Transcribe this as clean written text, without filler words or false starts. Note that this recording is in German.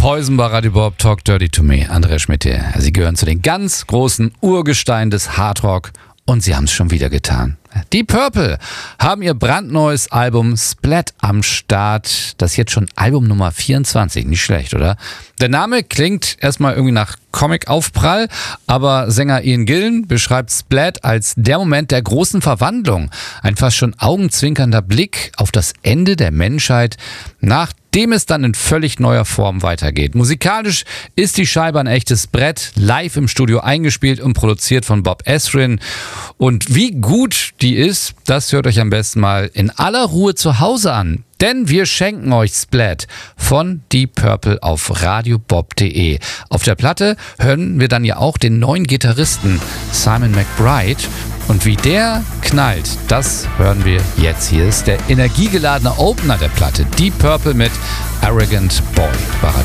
Poison bei Radio Bob, Talk Dirty to Me. Andreas Schmidt hier. Sie gehören zu den ganz großen Urgesteinen des Hardrock und sie haben es schon wieder getan. Deep Purple haben ihr brandneues Album Splat am Start. Das ist jetzt schon Album Nummer 24. Nicht schlecht, oder? Der Name klingt erstmal irgendwie nach Comic-Aufprall, aber Sänger Ian Gillan beschreibt Splat als der Moment der großen Verwandlung. Ein fast schon augenzwinkernder Blick auf das Ende der Menschheit, nachdem es dann in völlig neuer Form weitergeht. Musikalisch ist die Scheibe ein echtes Brett, live im Studio eingespielt und produziert von Bob Ezrin. Und wie gut die ist, das hört euch am besten mal in aller Ruhe zu Hause an. Denn wir schenken euch Splat von Deep Purple auf radiobob.de. Auf der Platte hören wir dann ja auch den neuen Gitarristen Simon McBride. Und wie der knallt, das hören wir jetzt. Hier ist der energiegeladene Opener der Platte. Deep Purple mit Arrogant Boy.